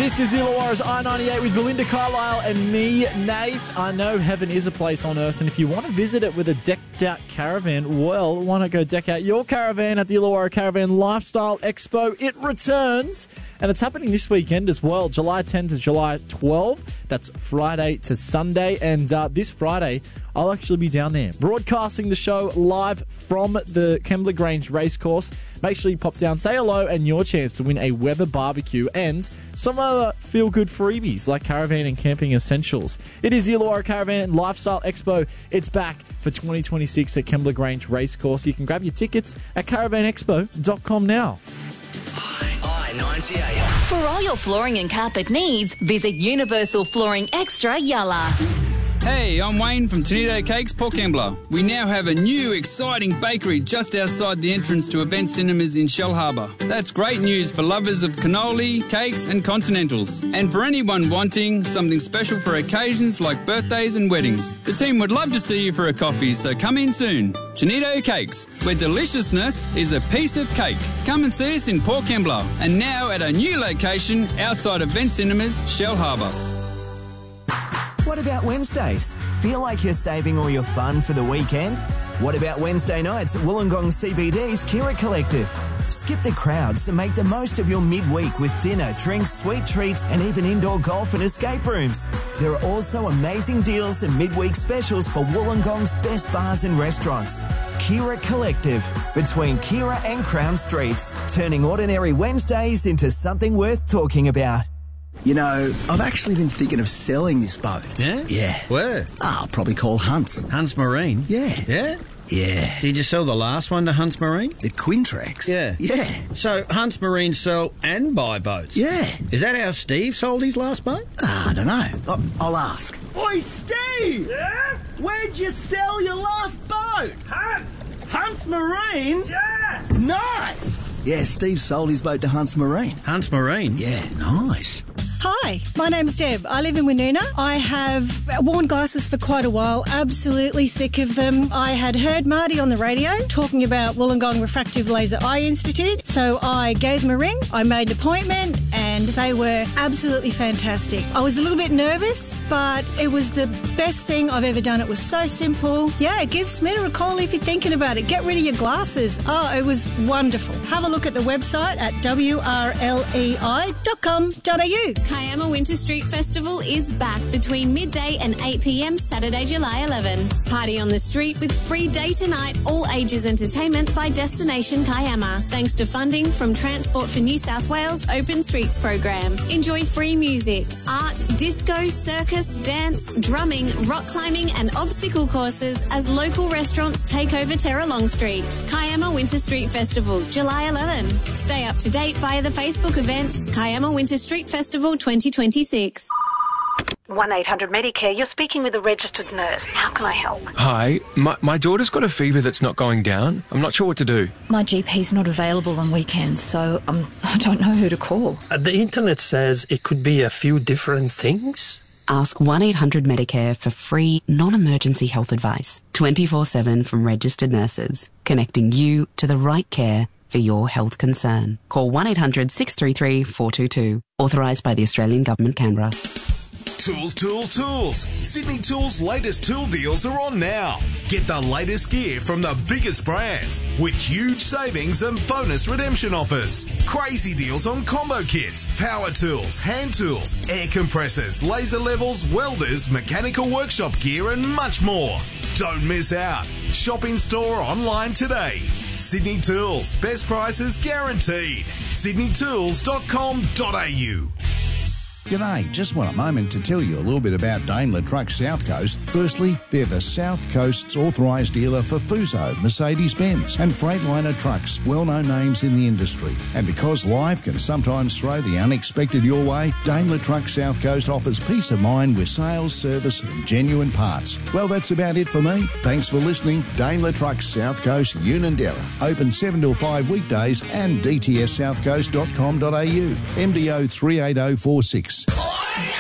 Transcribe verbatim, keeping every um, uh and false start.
This is Illawarra's I ninety-eight with Belinda Carlisle and me, Nath. I know heaven is a place on earth, and if you want to visit it with a decked-out caravan, well, why not go deck out your caravan at the Illawarra Caravan Lifestyle Expo? It returns, and it's happening this weekend as well, July tenth to July twelfth. That's Friday to Sunday, and uh, this Friday, I'll actually be down there broadcasting the show live from the Kembla Grange Racecourse. Make sure you pop down, say hello, and your chance to win a Weber barbecue and some other feel-good freebies like caravan and camping essentials. It is the Illawarra Caravan Lifestyle Expo. It's back for twenty twenty-six at Kembla Grange Racecourse. You can grab your tickets at caravan expo dot com now. I ninety-eight. For all your flooring and carpet needs, visit Universal Flooring Extra Yalla. Hey, I'm Wayne from Tonito Cakes, Port Kembla. We now have a new, exciting bakery just outside the entrance to Event Cinemas in Shell Harbour. That's great news for lovers of cannoli, cakes and continentals. And for anyone wanting something special for occasions like birthdays and weddings. The team would love to see you for a coffee, so come in soon. Tonito Cakes, where deliciousness is a piece of cake. Come and see us in Port Kembla, and now at a new location outside Event Cinemas, Shell Harbour. What about Wednesdays? Feel like you're saving all your fun for the weekend? What about Wednesday nights at Wollongong C B D's Kira Collective? Skip the crowds and make the most of your midweek with dinner, drinks, sweet treats, and even indoor golf and escape rooms. There are also amazing deals and midweek specials for Wollongong's best bars and restaurants. Kira Collective, between Kira and Crown Streets, turning ordinary Wednesdays into something worth talking about. You know, I've actually been thinking of selling this boat. Yeah? Yeah. Where? Ah, I'll probably call Hunts. Hunts Marine? Yeah. Yeah? Yeah. Did you sell the last one to Hunts Marine? The Quintrex? Yeah. Yeah. So Hunts Marine sell and buy boats? Yeah. Is that how Steve sold his last boat? Ah, I don't know. I'll, I'll ask. Oi, Steve! Yeah? Where'd you sell your last boat? Hunts! Hunts Marine? Yeah! Nice! Yeah, Steve sold his boat to Hunts Marine. Hunts Marine? Yeah, nice. Hi, my name's Deb. I live in Woonona. I have worn glasses for quite a while, absolutely sick of them. I had heard Marty on the radio talking about Wollongong Refractive Laser Eye Institute, so I gave them a ring, I made an appointment, and they were absolutely fantastic. I was a little bit nervous, but it was the best thing I've ever done. It was so simple. Yeah, give Smitter a call if you're thinking about it. Get rid of your glasses. Oh, it was wonderful. Have a look at the website at w r l e i dot com dot a u. Kiama Winter Street Festival is back between midday and eight p m Saturday, July eleventh. Party on the street with free day to night, all ages entertainment by Destination Kiama. Thanks to funding from Transport for New South Wales Open Streets program. Enjoy free music, art, disco, circus, dance, drumming, rock climbing and obstacle courses as local restaurants take over Terralong Street. Kiama Winter Street Festival, July eleventh. Stay up to date via the Facebook event Kiama Winter Street Festival twenty twenty-six. one eight hundred Medicare, you're speaking with a registered nurse. How can I help? Hi, my, my daughter's got a fever that's not going down. I'm not sure what to do. My G P's not available on weekends, so um, I don't know who to call. Uh, the internet says it could be a few different things. Ask one eight hundred Medicare for free, non-emergency health advice. twenty-four seven from registered nurses, connecting you to the right care for your health concern. Call one eight hundred six three three four two two. Authorised by the Australian Government, Canberra. Tools, tools, tools. Sydney Tools' latest tool deals are on now. Get the latest gear from the biggest brands with huge savings and bonus redemption offers. Crazy deals on combo kits, power tools, hand tools, air compressors, laser levels, welders, mechanical workshop gear and much more. Don't miss out. Shop in store or online today. Sydney Tools. Best prices guaranteed. sydney tools dot com dot a u. G'day, just want a moment to tell you a little bit about Daimler Trucks South Coast. Firstly, they're the South Coast's authorised dealer for Fuso, Mercedes-Benz and Freightliner trucks, well-known names in the industry. And because life can sometimes throw the unexpected your way, Daimler Trucks South Coast offers peace of mind with sales, service and genuine parts. Well, that's about it for me. Thanks for listening. Daimler Trucks South Coast, Unanderra. Open seven till five weekdays and d t s south coast dot com dot a u. M D O three eight zero four six.